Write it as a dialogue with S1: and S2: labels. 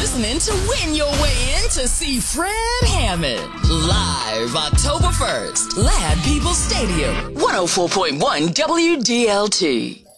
S1: listening to Win Your Way In to see Fred Hammond. Live October 1st, Lad People Stadium, 104.1 WDLT.